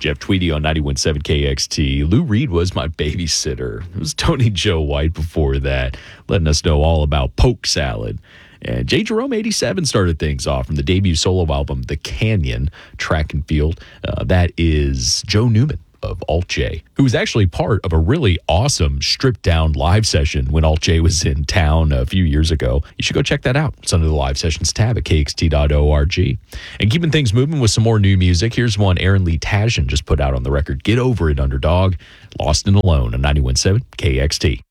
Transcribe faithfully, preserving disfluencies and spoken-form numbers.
Jeff Tweedy on ninety-one point seven K X T. Lou Reed was my babysitter. It was Tony Joe White before that, letting us know all about Polk Salad. And J. Jerome eighty-seven started things off from the debut solo album, The Canyon, Track and Field. Uh, that is Joe Newman of Alt J, who was actually part of a really awesome stripped-down live session when Alt J was in town a few years ago. You should go check that out. It's under the Live Sessions tab at K X T dot org. And keeping things moving with some more new music, here's one Aaron Lee Tashin just put out on the record, Get Over It, Underdog, Lost and Alone on ninety-one point seven K X T.